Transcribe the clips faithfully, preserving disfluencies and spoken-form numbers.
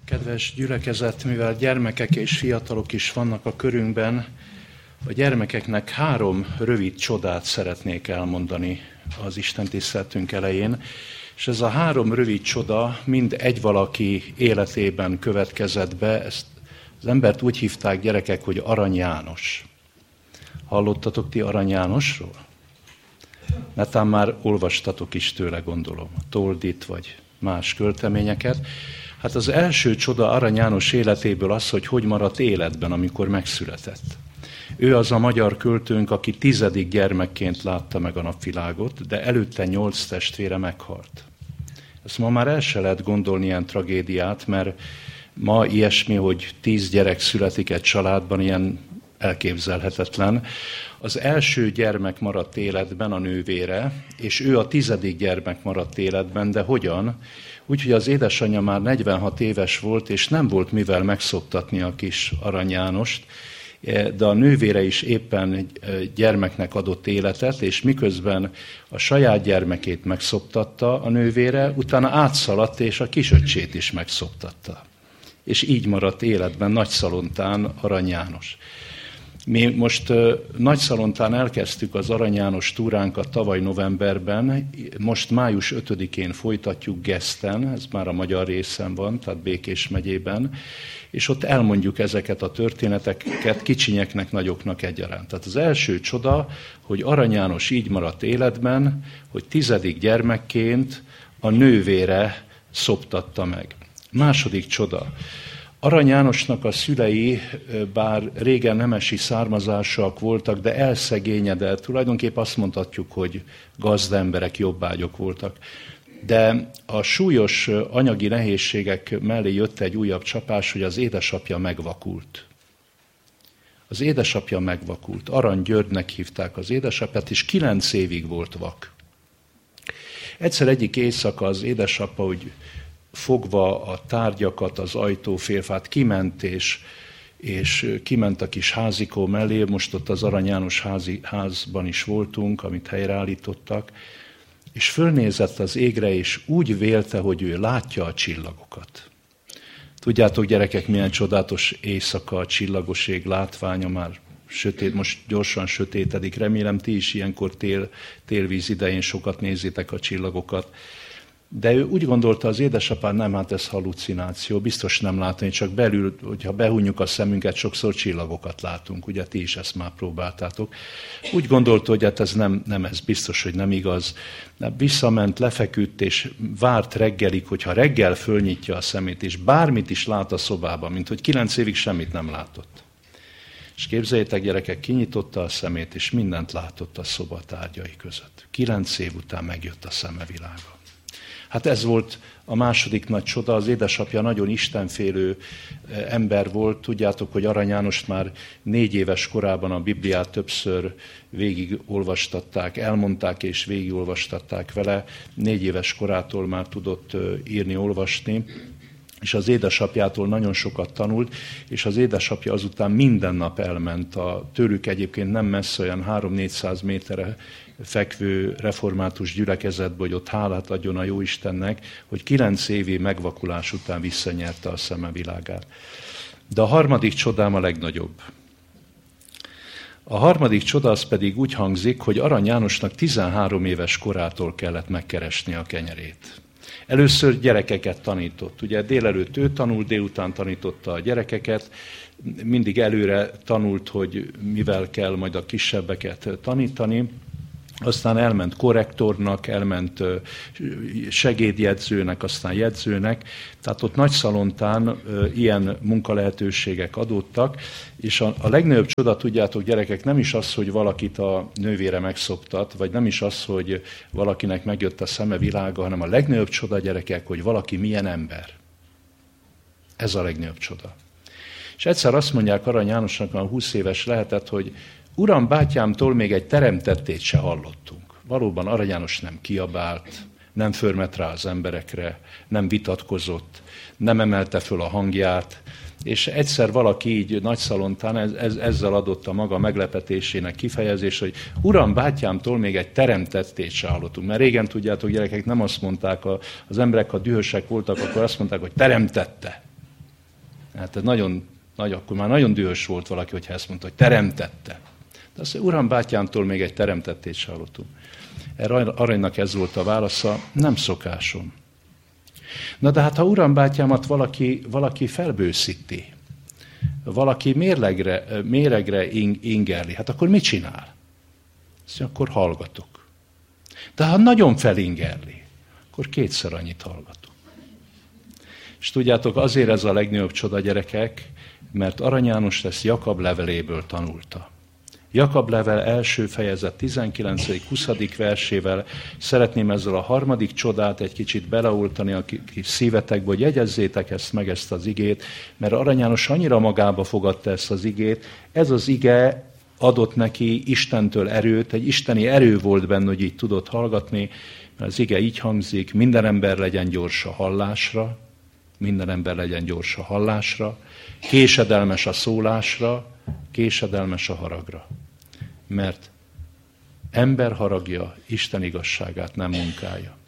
Kedves gyülekezet, mivel gyermekek és fiatalok is vannak a körünkben, a gyermekeknek három rövid csodát szeretnék elmondani az Isten tiszteletünk elején, és ez a három rövid csoda mind egy valaki életében következett be. Ezt az embert úgy hívták, gyerekek, hogy Arany János. Hallottatok ti Arany Jánosról? Netán már olvastatok is tőle, gondolom, a Toldit vagy más költeményeket. Hát az első csoda Arany János életéből az, hogy hogy maradt életben, amikor megszületett. Ő az a magyar költőnk, aki tizedik gyermekként látta meg a napvilágot, de előtte nyolc testvére meghalt. Ezt ma már el se lehet gondolni, ilyen tragédiát, mert ma ilyesmi, hogy tíz gyerek születik egy családban, ilyen elképzelhetetlen. Az első gyermek maradt életben, a nővére, és ő a tizedik gyermek maradt életben, de hogyan? Úgyhogy az édesanyja már negyvenhat éves volt, és nem volt mivel megszoptatni a kis Arany Jánost, de a nővére is éppen gyermeknek adott életet, és miközben a saját gyermekét megszoptatta a nővére, utána átszaladt, és a kisöccsét is megszoptatta. És így maradt életben Nagyszalontán Arany János. Mi most Nagyszalontán elkezdtük az Arany János túránkat tavaly novemberben, most május ötödikén folytatjuk Geszten, ez már a magyar részen van, tehát Békés megyében, és ott elmondjuk ezeket a történeteket kicsinyeknek, nagyoknak egyaránt. Tehát az első csoda, hogy Arany János így maradt életben, hogy tizedik gyermekként a nővére szoptatta meg. Második csoda. Arany Jánosnak a szülei, bár régen nemesi származásúak voltak, de elszegényedett, tulajdonképpen azt mondhatjuk, hogy gazdemberek, jobbágyok voltak. De a súlyos anyagi nehézségek mellé jött egy újabb csapás, hogy az édesapja megvakult. Az édesapja megvakult. Arany Györgynek hívták az édesapját, és kilenc évig volt vak. Egyszer egyik éjszaka az édesapa, hogy fogva a tárgyakat, az ajtófélfát, kiment, és, és kiment a kis házikó mellé, most ott az Arany János házi, házban is voltunk, amit helyreállítottak, és fölnézett az égre, és úgy vélte, hogy ő látja a csillagokat. Tudjátok, gyerekek, milyen csodálatos éjszaka a csillagos ég látványa, már sötét, most gyorsan sötétedik, remélem ti is ilyenkor tél, télvíz idején sokat nézitek a csillagokat. De ő úgy gondolta, az édesapám, nem, hát ez hallucináció, biztos nem látni, csak belül, hogyha behúnyjuk a szemünket, sokszor csillagokat látunk, ugye ti is ezt már próbáltátok. Úgy gondolta, hogy hát ez nem, nem ez, biztos, hogy nem igaz. De visszament, lefeküdt, és várt reggelig, hogyha reggel fölnyitja a szemét, és bármit is lát a szobában, mint hogy kilenc évig semmit nem látott. És képzeljétek, gyerekek, kinyitotta a szemét, és mindent látott a szoba tárgyai között. Kilenc év után megjött a szeme világa. Hát ez volt a második nagy csoda, az édesapja nagyon istenfélő ember volt. Tudjátok, hogy Arany Jánost már négy éves korában a Bibliát többször végigolvastatták, elmondták és végigolvastatták vele. Négy éves korától már tudott írni, olvasni, és az édesapjától nagyon sokat tanult, és az édesapja azután minden nap elment a tőlük egyébként nem messze, olyan három-négyszáz méterre fekvő református gyülekezetbe, hogy ott hálát adjon a Jóistennek, hogy kilenc évi megvakulás után visszanyerte a szeme világát. De a harmadik csodám a legnagyobb. A harmadik csoda az pedig úgy hangzik, hogy Arany Jánosnak tizenhárom éves korától kellett megkeresni a kenyerét. Először gyerekeket tanított. Ugye délelőtt ő tanult, délután tanította a gyerekeket, mindig előre tanult, hogy mivel kell majd a kisebbeket tanítani. Aztán elment korrektornak, elment segédjegyzőnek, aztán jegyzőnek. Tehát ott Nagyszalontán ilyen munkalehetőségek adódtak, és a, a legnagyobb csoda, tudjátok, gyerekek, nem is az, hogy valakit a nővére megszoptat, vagy nem is az, hogy valakinek megjött a szeme világa, hanem a legnagyobb csoda, gyerekek, hogy valaki milyen ember. Ez a legnagyobb csoda. És egyszer azt mondják Arany Jánosnak, a húsz éves lehetett, hogy Uram, bátyámtól még egy teremtettét se hallottunk. Valóban Arany János nem kiabált, nem förmet rá az emberekre, nem vitatkozott, nem emelte föl a hangját, és egyszer valaki így Nagyszalontán ez, ez, ezzel adott a maga meglepetésének kifejezés, hogy Uram, bátyámtól még egy teremtettét se hallottunk. Mert régen, tudjátok, gyerekek, nem azt mondták, a, az emberek, ha dühösek voltak, akkor azt mondták, hogy teremtette. Hát ez nagyon, nagy, akkor már nagyon dühös volt valaki, hogyha ezt mondta, hogy teremtette. De azt mondja, Uram bátyámtól még egy teremtettét se hallottunk. Erre Aranynak ez volt a válasza, nem szokásom. Na de hát ha Uram bátyámat valaki, valaki felbőszíti, valaki mérlegre, méregre ingerli, hát akkor mit csinál? Azt mondja, akkor hallgatok. De ha nagyon felingerli, akkor kétszer annyit hallgatok. És tudjátok, azért ez a legnagyobb csoda, gyerekek, mert Arany János ezt Jakab leveléből tanulta. Jakab level első fejezet tizenkilencedik-huszadik versével szeretném ezzel a harmadik csodát egy kicsit beleoltani a kis szívetekbe, hogy jegyezzétek ezt meg, ezt az igét, mert Arany János annyira magába fogadta ezt az igét, ez az ige adott neki Istentől erőt, egy isteni erő volt benne, hogy így tudott hallgatni, mert az ige így hangzik, minden ember legyen gyors a hallásra, minden ember legyen gyors a hallásra, késedelmes a szólásra, késedelmes a haragra. Mert ember haragja Isten igazságát nem munkálja.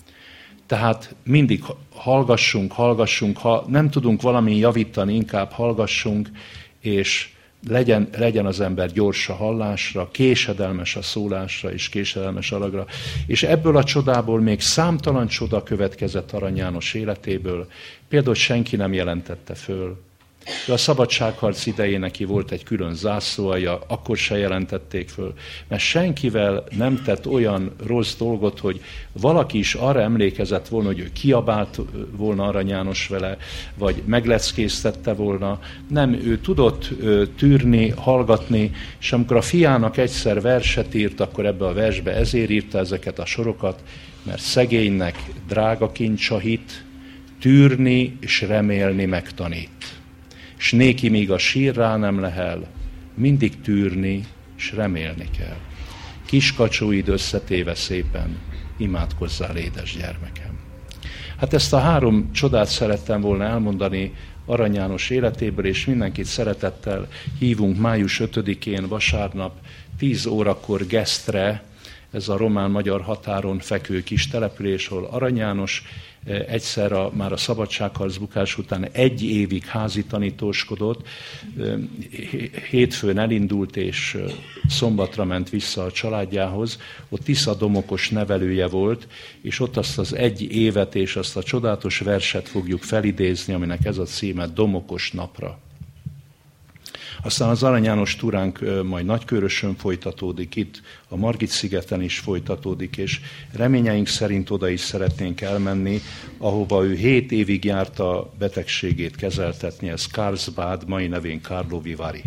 Tehát mindig hallgassunk, hallgassunk, ha nem tudunk valamin javítani, inkább hallgassunk, és legyen, legyen az ember gyors a hallásra, késedelmes a szólásra, és késedelmes a haragra. És ebből a csodából még számtalan csoda következett Arany János életéből, például senki nem jelentette föl. De a szabadságharc idején neki volt egy külön zászlóalja, akkor se jelentették föl, mert senkivel nem tett olyan rossz dolgot, hogy valaki is arra emlékezett volna, hogy ő kiabált volna Arany János vele, vagy megleckéztette volna. Nem, ő tudott tűrni, hallgatni, és amikor a fiának egyszer verset írt, akkor ebbe a versbe ezért írta ezeket a sorokat, mert szegénynek drága kincs a hit, tűrni és remélni megtanít. S néki míg a sír rá nem lehel, mindig tűrni és remélni kell. Kiskacsóid összetéve szépen, imádkozzál, édes gyermekem. Hát ezt a három csodát szerettem volna elmondani Arany János életéből, és mindenkit szeretettel hívunk május ötödikén vasárnap tíz órakor Gesztre, ez a román-magyar határon fekvő kis település, ahol Arany János egyszer a, már a szabadságharc bukás után egy évig házi tanítóskodott, hétfőn elindult és szombatra ment vissza a családjához, ott Tisza Domokos nevelője volt, és ott azt az egy évet és azt a csodálatos verset fogjuk felidézni, aminek ez a címe Domokos napra. Aztán az Arany János túránk majd Nagykőrösön folytatódik, itt a Margit-szigeten is folytatódik, és reményeink szerint oda is szeretnénk elmenni, ahova ő hét évig járt a betegségét kezeltetni, ez Karlsbad, mai nevén Karlovy Vary.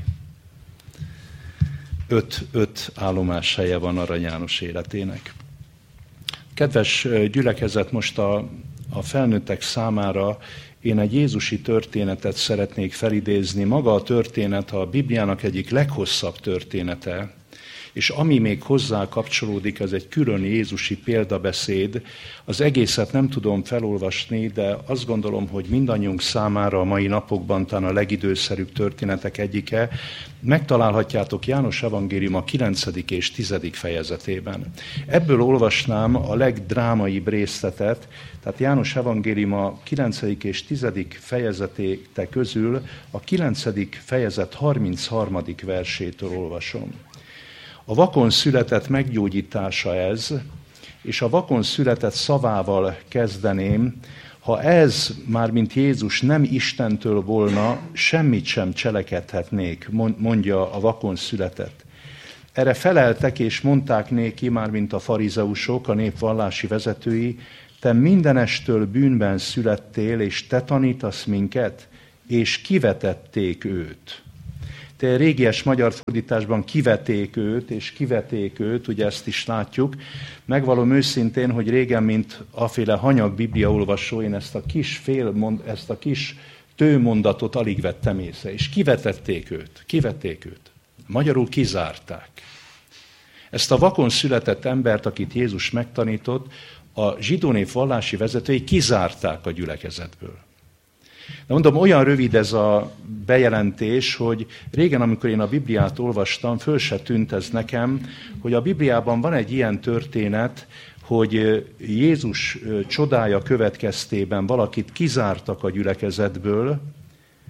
Öt, öt állomás helye van Arany János életének. Kedves gyülekezet, most a, a felnőttek számára én egy jézusi történetet szeretnék felidézni. Maga a történet a Bibliának egyik leghosszabb története, és ami még hozzá kapcsolódik, az egy külön jézusi példabeszéd. Az egészet nem tudom felolvasni, de azt gondolom, hogy mindannyiunk számára a mai napokban talán a legidőszerűbb történetek egyike. Megtalálhatjátok János evangélium a kilencedik és tizedik fejezetében. Ebből olvasnám a legdrámaibb részletet, tehát János evangélium a kilencedik és tizedik fejezetek közül a kilencedik fejezet harmincharmadik versétől olvasom. A vakon született meggyógyítása ez, és a vakon született szavával kezdeném, ha ez, mármint Jézus nem Istentől volna, semmit sem cselekedhetnék, mondja a vakon született. Erre feleltek és mondták néki, mármint a farizeusok, a nép vallási vezetői, te mindenestől bűnben születtél, és te tanítasz minket, és kivetették őt. Te régies magyar fordításban kiveték őt, és kiveték őt, ugye ezt is látjuk. Megvalom őszintén, hogy régen, mint aféle hanyag bibliaolvasó, én ezt a kis fél, ezt a kis tőmondatot alig vettem észre, és kivetették őt, kivették őt. Magyarul kizárták. Ezt a vakon született embert, akit Jézus megtanított, a zsidó nép vallási vezetői kizárták a gyülekezetből. De mondom, olyan rövid ez a bejelentés, hogy régen, amikor én a Bibliát olvastam, föl se tűnt ez nekem, hogy a Bibliában van egy ilyen történet, hogy Jézus csodája következtében valakit kizártak a gyülekezetből,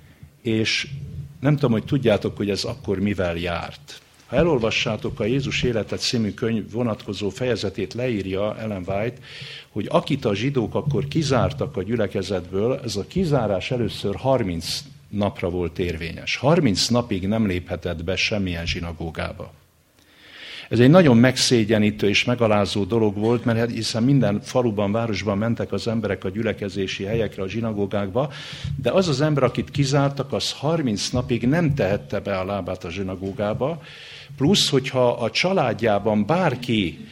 és nem tudom, hogy tudjátok, hogy ez akkor mivel járt. Ha elolvassátok a Jézus Élete című könyv vonatkozó fejezetét, leírja Ellen White, hogy akit a zsidók akkor kizártak a gyülekezetből, ez a kizárás először harminc napra volt érvényes. harminc napig nem léphetett be semmilyen zsinagógába. Ez egy nagyon megszégyenítő és megalázó dolog volt, mert hiszen minden faluban, városban mentek az emberek a gyülekezési helyekre, a zsinagógákba, de az az ember, akit kizártak, az harminc napig nem tehette be a lábát a zsinagógába, plusz, hogyha a családjában bárki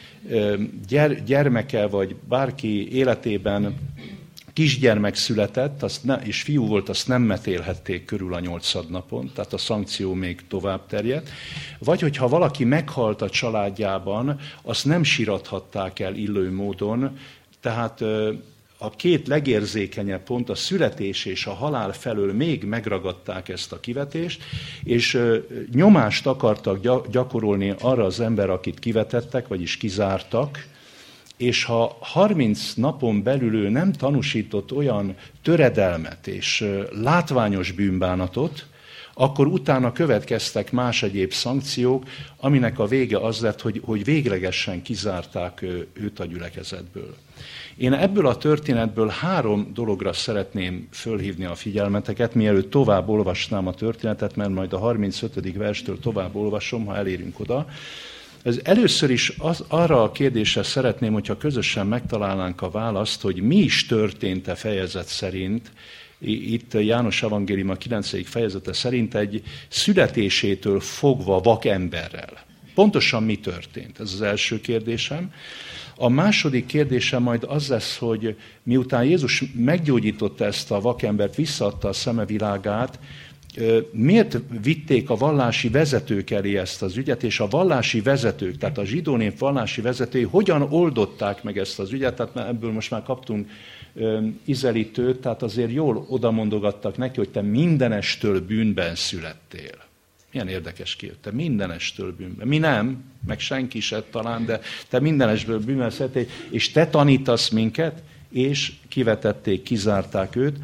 gyermeke, vagy bárki életében kisgyermek született, azt ne, és fiú volt, azt nem metélhették körül a nyolcad napon, tehát a szankció még tovább terjedt. Vagy hogyha valaki meghalt a családjában, azt nem sírathatták el illő módon, tehát a két legérzékenyebb pont, a születés és a halál felől még megragadták ezt a kivetést, és nyomást akartak gyakorolni arra az ember, akit kivetettek, vagyis kizártak, és ha harminc napon belül ő nem tanúsított olyan töredelmet és látványos bűnbánatot, akkor utána következtek más egyéb szankciók, aminek a vége az lett, hogy, hogy véglegesen kizárták őt a gyülekezetből. Én ebből a történetből három dologra szeretném fölhívni a figyelmeteket, mielőtt tovább olvasnám a történetet, mert majd a harmincötödik verstől tovább olvasom, ha elérünk oda. Ez először is az, arra a kérdésre szeretném, hogyha közösen megtalálnánk a választ, hogy mi is történt a fejezet szerint. Itt János Evangélium a kilencedik fejezete szerint egy születésétől fogva vak emberrel. Pontosan mi történt? Ez az első kérdésem. A második kérdésem majd az lesz, hogy miután Jézus meggyógyította ezt a vakembert, visszaadta a szeme világát, miért vitték a vallási vezetők elé ezt az ügyet, és a vallási vezetők, tehát a zsidó nép vallási vezetői hogyan oldották meg ezt az ügyet, tehát ebből most már kaptunk ízelítőt, tehát azért jól odamondogattak neki, hogy te mindenestől bűnben születtél. Milyen érdekes kijött, te mindenestől bűnben. Mi nem, meg senki se talán, de te mindenestől bűnben születtél, és te tanítasz minket, és kivetették, kizárták őt.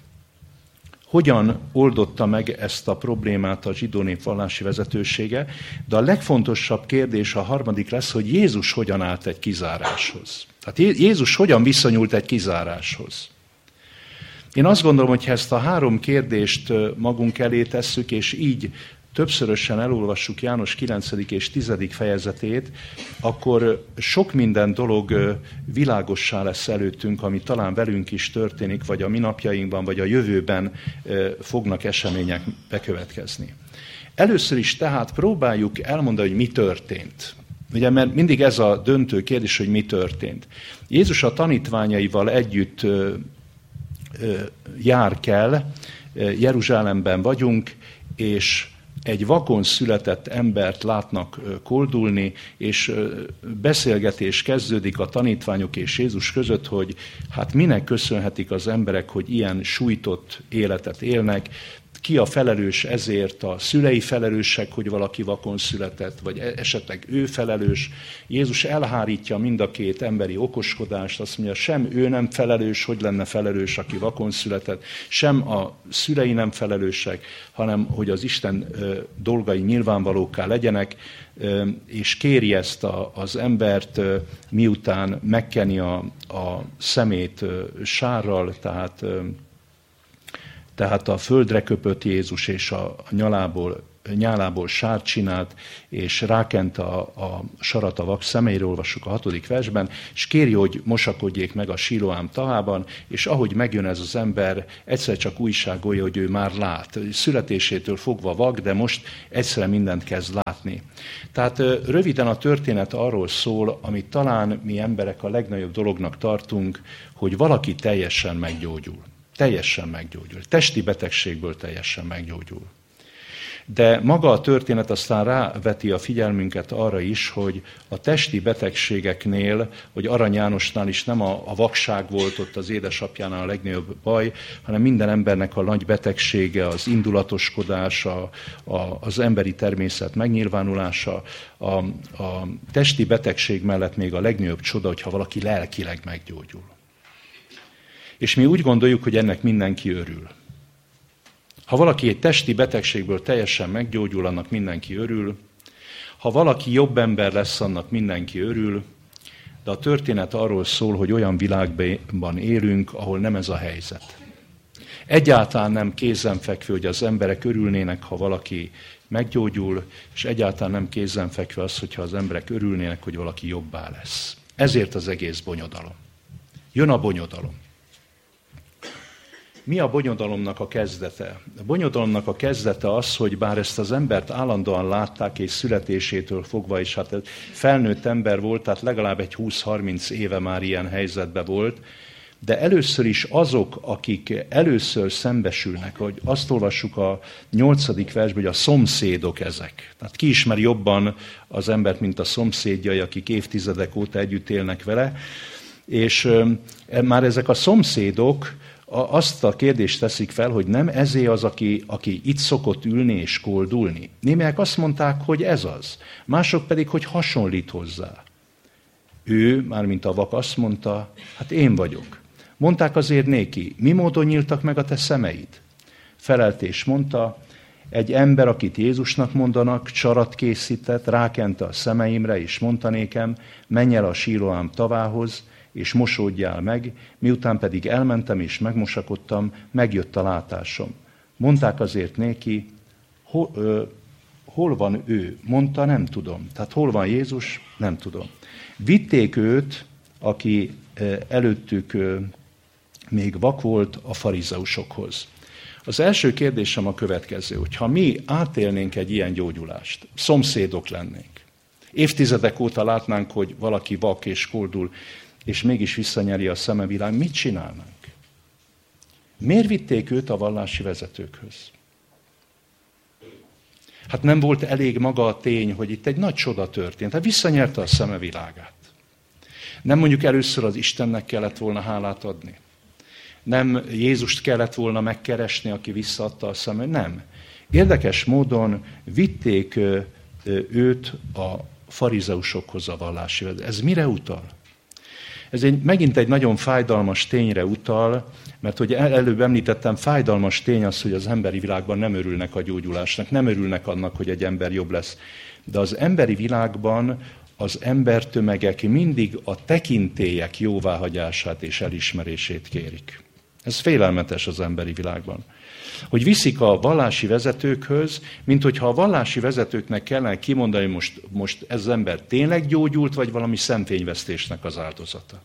Hogyan oldotta meg ezt a problémát a zsidó nép vallási vezetősége, de a legfontosabb kérdés a harmadik lesz, hogy Jézus hogyan állt egy kizáráshoz. Tehát Jézus hogyan viszonyult egy kizáráshoz. Én azt gondolom, hogy ha ezt a három kérdést magunk elé tesszük, és így többszörösen elolvassuk János kilencedik és tizedik fejezetét, akkor sok minden dolog világossá lesz előttünk, ami talán velünk is történik, vagy a mi napjainkban, vagy a jövőben fognak események bekövetkezni. Először is tehát próbáljuk elmondani, hogy mi történt. Ugye, mert mindig ez a döntő kérdés, hogy mi történt. Jézus a tanítványaival együtt jár kell, Jeruzsálemben vagyunk, és egy vakon született embert látnak koldulni, és beszélgetés kezdődik a tanítványok és Jézus között, hogy hát minek köszönhetik az emberek, hogy ilyen sújtott életet élnek, ki a felelős ezért, a szülei felelősek, hogy valaki vakon született, vagy esetleg ő felelős. Jézus elhárítja mind a két emberi okoskodást, azt mondja, sem ő nem felelős, hogy lenne felelős, aki vakon született, sem a szülei nem felelősek, hanem hogy az Isten dolgai nyilvánvalókká legyenek, és kéri ezt a, az embert, miután megkeni a, a szemét sárral, tehát Tehát a földre köpött Jézus, és a nyalából, nyálából sárt csinált, és rákent a, a sarat a vak szemeiről, olvassuk a hatodik versben, és kéri, hogy mosakodjék meg a Siloám tavában, és ahogy megjön ez az ember, egyszer csak újságolja, hogy ő már lát. Születésétől fogva vak, de most egyszerre mindent kezd látni. Tehát röviden a történet arról szól, amit talán mi emberek a legnagyobb dolognak tartunk, hogy valaki teljesen meggyógyul. Teljesen meggyógyul. Testi betegségből teljesen meggyógyul. De maga a történet aztán ráveti a figyelmünket arra is, hogy a testi betegségeknél, hogy Arany Jánosnál is nem a, a vakság volt ott az édesapjánál a legnagyobb baj, hanem minden embernek a nagy betegsége, az indulatoskodás, a, a, az emberi természet megnyilvánulása. A, a testi betegség mellett még a legnagyobb csoda, hogyha valaki lelkileg meggyógyul. És mi úgy gondoljuk, hogy ennek mindenki örül. Ha valaki egy testi betegségből teljesen meggyógyul, annak mindenki örül. Ha valaki jobb ember lesz, annak mindenki örül. De a történet arról szól, hogy olyan világban élünk, ahol nem ez a helyzet. Egyáltalán nem kézenfekvő, hogy az emberek örülnének, ha valaki meggyógyul, és egyáltalán nem kézenfekvő az, hogyha az emberek örülnének, hogy valaki jobbá lesz. Ezért az egész bonyodalom. Jön a bonyodalom. Mi a bonyodalomnak a kezdete? A bonyodalomnak a kezdete az, hogy bár ezt az embert állandóan látták, és születésétől fogva is, hát felnőtt ember volt, tehát legalább egy húsz-harminc éve már ilyen helyzetben volt, de először is azok, akik először szembesülnek, hogy azt olvassuk a nyolcadik versben, hogy a szomszédok ezek. Tehát ki ismer jobban az embert, mint a szomszédjai, akik évtizedek óta együtt élnek vele, és már ezek a szomszédok azt a kérdést teszik fel, hogy nem ezé az, aki, aki itt szokott ülni és koldulni. Némelyek azt mondták, hogy ez az. Mások pedig, hogy hasonlít hozzá. Ő, mármint a vak azt mondta, hát én vagyok. Mondták azért néki, mi módon nyíltak meg a te szemeid? Felelt és mondta, egy ember, akit Jézusnak mondanak, csarat készített, rákente a szemeimre, és mondta nékem, menj el a Síloám tavához, és mosódjál meg, miután pedig elmentem és megmosakodtam, megjött a látásom. Mondták azért néki, hol, ö, hol van ő? Mondta, nem tudom. Tehát hol van Jézus? Nem tudom. Vitték őt, aki előttük még vak volt, a farizeusokhoz. Az első kérdésem a következő, hogy ha mi átélnénk egy ilyen gyógyulást, szomszédok lennénk, évtizedek óta látnánk, hogy valaki vak és koldul, és mégis visszanyeri a szeme világ, mit csinálnánk? Miért vitték őt a vallási vezetőkhöz? Hát nem volt elég maga a tény, hogy itt egy nagy csoda történt. Hát visszanyerte a szeme világát. Nem mondjuk először az Istennek kellett volna hálát adni. Nem Jézust kellett volna megkeresni, aki visszaadta a szemet. Nem. Érdekes módon vitték őt a farizeusokhoz, a vallási vezetőkhöz. Ez mire utal? Ez egy, megint egy nagyon fájdalmas tényre utal, mert hogy előbb említettem, fájdalmas tény az, hogy az emberi világban nem örülnek a gyógyulásnak, nem örülnek annak, hogy egy ember jobb lesz. De az emberi világban az embertömegek mindig a tekintélyek jóváhagyását és elismerését kérik. Ez félelmetes az emberi világban. Hogy viszik a vallási vezetőkhöz, mint hogyha a vallási vezetőknek kellene kimondani, hogy most, most ez az ember tényleg gyógyult, vagy valami szemfényvesztésnek az áldozata.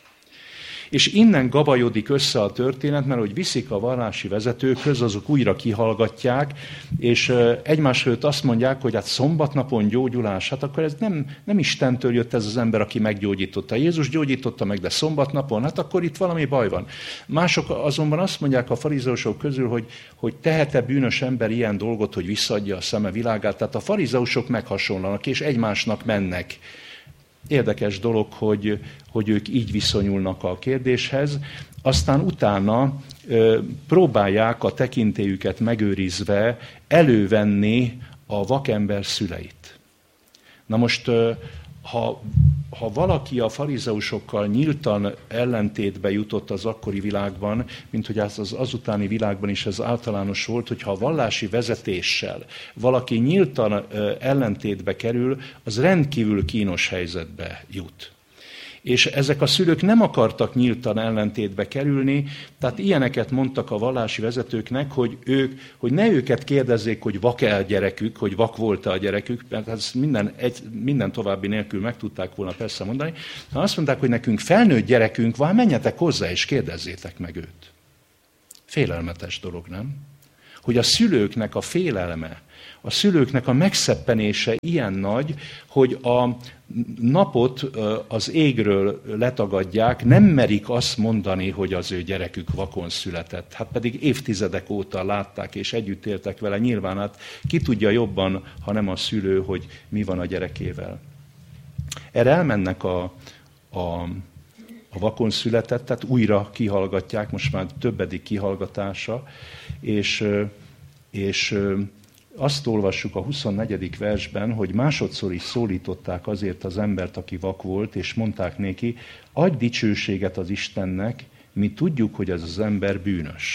És innen gabajodik össze a történet, mert hogy viszik a vallási vezetőkhöz, azok újra kihallgatják, és egymás előtt azt mondják, hogy hát szombatnapon gyógyulás, hát akkor ez nem, nem Istentől jött ez az ember, aki meggyógyította. Jézus gyógyította meg, de szombatnapon, hát akkor itt valami baj van. Mások azonban azt mondják a farizeusok közül, hogy, hogy tehet-e bűnös ember ilyen dolgot, hogy visszaadja a szeme világát. Tehát a farizeusok meghasonlanak, és egymásnak mennek. Érdekes dolog, hogy, hogy ők így viszonyulnak a kérdéshez, aztán utána ö, próbálják a tekintélyüket megőrizve elővenni a vakember szüleit. Na most, ö, ha, ha valaki a farizeusokkal nyíltan ellentétbe jutott az akkori világban, mint hogy az, az azutáni világban is ez általános volt, hogyha a vallási vezetéssel valaki nyíltan ö, ellentétbe kerül, az rendkívül kínos helyzetbe jut. És ezek a szülők nem akartak nyíltan ellentétbe kerülni, tehát ilyeneket mondtak a vallási vezetőknek, hogy, ők, hogy ne őket kérdezzék, hogy vak-e a gyerekük, hogy vak volt-e a gyerekük, mert ezt minden, egy, minden további nélkül meg tudták volna persze mondani, hanem azt mondták, hogy nekünk felnőtt gyerekünk van, menjetek hozzá és kérdezzétek meg őt. Félelmetes dolog, nem? Hogy a szülőknek a félelme, a szülőknek a megszeppenése ilyen nagy, hogy a napot az égről letagadják, nem merik azt mondani, hogy az ő gyerekük vakon született. Hát pedig évtizedek óta látták és együtt éltek vele. Nyilván hát ki tudja jobban, ha nem a szülő, hogy mi van a gyerekével. Erre elmennek a, a, a vakon született, tehát újra kihallgatják, most már többedik kihallgatása, és, és azt olvassuk a huszonnegyedik versben, hogy másodszor is szólították azért az embert, aki vak volt, és mondták néki, adj dicsőséget az Istennek, mi tudjuk, hogy ez az ember bűnös.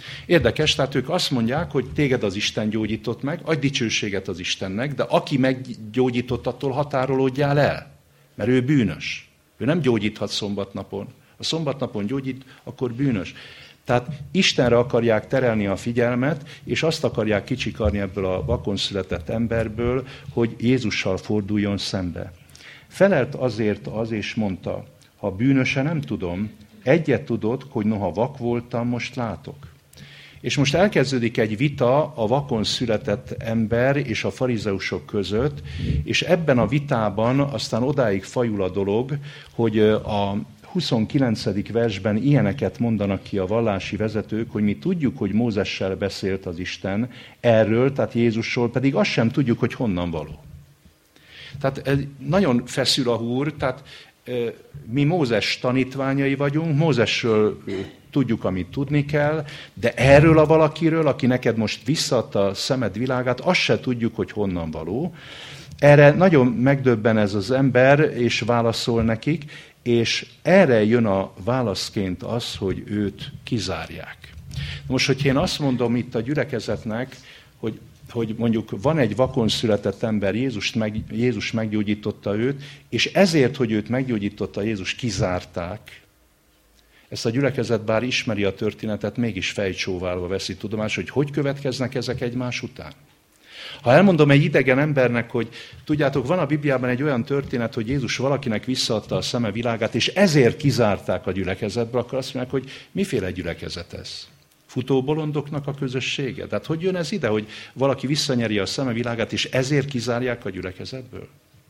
Érdekes, tehát ők azt mondják, hogy téged az Isten gyógyított meg, adj dicsőséget az Istennek, de aki meggyógyított, attól határolódjál el, mert ő bűnös. Ő nem gyógyíthat szombatnapon. A szombatnapon gyógyít, akkor bűnös. Tehát Istenre akarják terelni a figyelmet, és azt akarják kicsikarni ebből a vakon született emberből, hogy Jézussal forduljon szembe. Felelt azért az, és mondta, ha bűnöse nem tudom, egyet tudod, hogy noha vak voltam, most látok. És most elkezdődik egy vita a vakon született ember és a farizeusok között, és ebben a vitában aztán odáig fajul a dolog, hogy a huszonkilencedik versben ilyeneket mondanak ki a vallási vezetők, hogy mi tudjuk, hogy Mózessel beszélt az Isten erről, tehát Jézusról, pedig azt sem tudjuk, hogy honnan való. Tehát nagyon feszül a húr, tehát mi Mózes tanítványai vagyunk, Mózesről tudjuk, amit tudni kell, de erről a valakiről, aki neked most visszaadta a szemed világát, azt se tudjuk, hogy honnan való. Erre nagyon megdöbben ez az ember, és válaszol nekik, és erre jön a válaszként az, hogy őt kizárják. Most, hogyha én azt mondom itt a gyülekezetnek, hogy, hogy mondjuk van egy vakon született ember, Jézus, meg, Jézus meggyógyította őt, és ezért, hogy őt meggyógyította Jézus, kizárták. Ezt a gyülekezet bár ismeri a történetet, mégis fejcsóválva veszi tudomást, hogy hogy következnek ezek egymás után. Ha elmondom egy idegen embernek, hogy tudjátok, van a Bibliában egy olyan történet, hogy Jézus valakinek visszaadta a szeme világát, és ezért kizárták a gyülekezetből, akkor azt mondják, hogy miféle gyülekezet ez? Futóbolondoknak a közössége? Tehát hogy jön ez ide, hogy valaki visszanyeri a szeme világát, és ezért kizárják a gyülekezetből?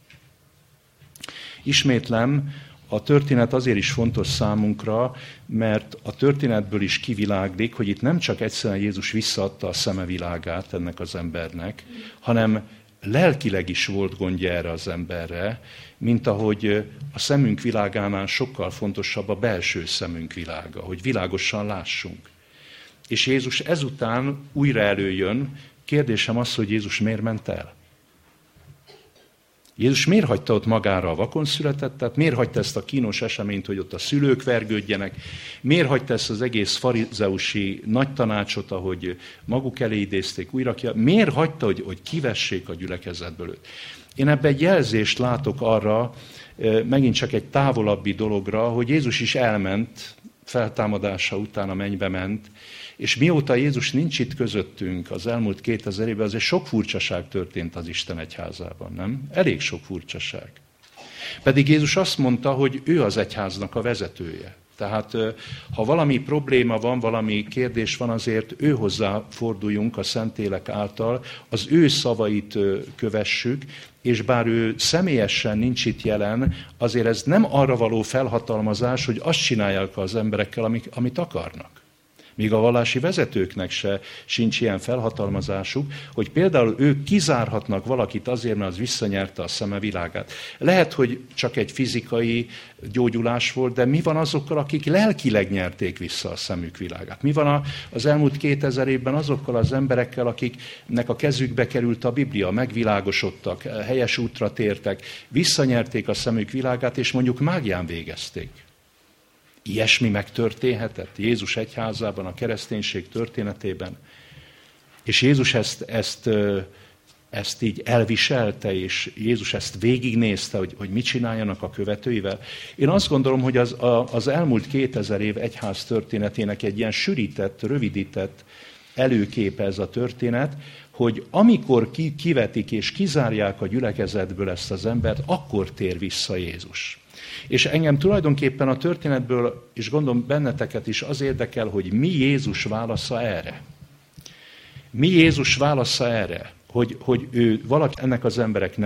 Ismétlem, a történet azért is fontos számunkra, mert a történetből is kiviláglik, hogy itt nem csak egyszerűen Jézus visszaadta a szeme világát ennek az embernek, hanem lelkileg is volt gondja erre az emberre, mint ahogy a szemünk világánál sokkal fontosabb a belső szemünk világa, hogy világosan lássunk. És Jézus ezután újra előjön. Kérdésem az, hogy Jézus miért ment el? Jézus miért hagyta ott magára a vakon születettet? Miért hagyta ezt a kínos eseményt, hogy ott a szülők vergődjenek? Miért hagyta ezt az egész farizeusi nagy tanácsot, ahogy maguk elé idézték újra ki? Miért hagyta, hogy, hogy kivessék a gyülekezetből őt? Én ebben egy jelzést látok arra, megint csak egy távolabbi dologra, hogy Jézus is elment, feltámadása után a mennybe ment, és mióta Jézus nincs itt közöttünk az elmúlt kétezer évben, azért sok furcsaság történt az Isten egyházában, nem? Elég sok furcsaság. Pedig Jézus azt mondta, hogy ő az egyháznak a vezetője. Tehát ha valami probléma van, valami kérdés van, azért ő hozzá forduljunk a Szentlélek által, az ő szavait kövessük, és bár ő személyesen nincs itt jelen, azért ez nem arra való felhatalmazás, hogy azt csinálják az emberekkel, amit, amit akarnak. Míg a vallási vezetőknek se sincs ilyen felhatalmazásuk, hogy például ők kizárhatnak valakit azért, mert az visszanyerte a szeme világát. Lehet, hogy csak egy fizikai gyógyulás volt, de mi van azokkal, akik lelkileg nyerték vissza a szemük világát? Mi van az elmúlt kétezer évben azokkal az emberekkel, akiknek a kezükbe került a Biblia, megvilágosodtak, helyes útra tértek, visszanyerték a szemük világát, és mondjuk mágián végezték? Ilyesmi megtörténhetett Jézus egyházában, a kereszténység történetében. És Jézus ezt, ezt, ezt így elviselte, és Jézus ezt végignézte, hogy, hogy mit csináljanak a követőivel. Én azt gondolom, hogy az, az elmúlt kétezer év egyház történetének egy ilyen sűrített, rövidített előképe ez a történet, hogy amikor ki, kivetik és kizárják a gyülekezetből ezt az embert, akkor tér vissza Jézus. És engem tulajdonképpen a történetből, és gondolom benneteket is az érdekel, hogy mi Jézus válasza erre. Mi Jézus válasza erre, hogy, hogy ő valaki ennek az emberek nem